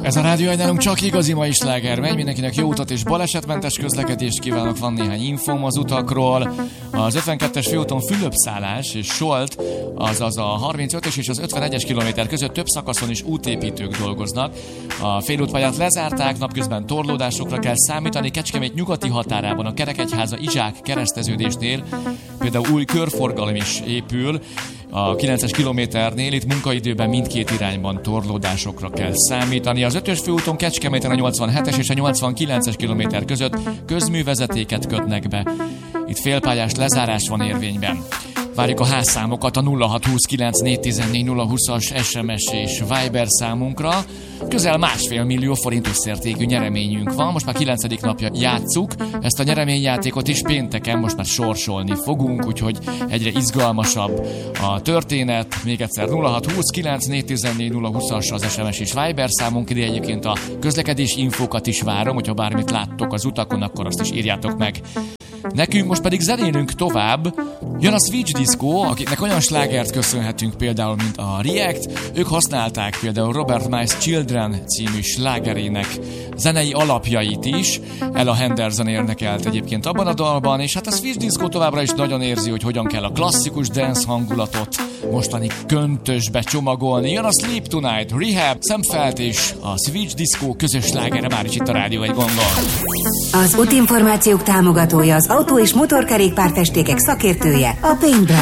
Ez a Rádió Egy nálunk csak igazi mai sláger megy, mindenkinek jó utat és balesetmentes közlekedést kívánok, van néhány infóm az utakról. Az 52-es főúton Fülöp-szállás és Solt, azaz a 35-ös és az 51-es kilométer között több szakaszon is útépítők dolgoznak. A félútpályát lezárták, napközben torlódásokra kell számítani. Kecskemét nyugati határában a Kerekegyháza Izsák kereszteződésnél például új körforgalom is épül. A 9-es kilométernél itt munkaidőben mindkét irányban torlódásokra kell számítani. Az 5-ös főúton Kecskeméten a 87-es és a 89-es kilométer között közművezetéket kötnek be. Itt félpályás lezárás van érvényben. Várjuk a házszámokat a 0629414020-as SMS és Viber számunkra. Közel 1,5 millió forint összértékű nyereményünk van. Most már 9. napja játsszuk. Ezt a nyereményjátékot is pénteken most már sorsolni fogunk, úgyhogy egyre izgalmasabb a történet. Még egyszer 0629414020-as az SMS és Viber számunk. Ide egyébként a közlekedési infókat is várom, hogyha bármit láttok az utakon, akkor azt is írjátok meg. Nekünk most pedig zenélünk tovább. Jön a Switch Disco, akiknek olyan slágert köszönhetünk például, mint a React. Ők használták például Robert Miles Children című slágerének zenei alapjait is. Ella Henderson érnekelt egyébként abban a dalban, és hát a Switch Disco továbbra is nagyon érzi, hogy hogyan kell a klasszikus dance hangulatot mostani köntösbe csomagolni. Jön a Sleep Tonight, Rehab, Sam Feldt és a Switch Disco közös slágere már is itt a Rádió Egy gondol. Az útinformációk támogatója, az autó- és motorkerékpártestékek szakértője, a Paintbrand.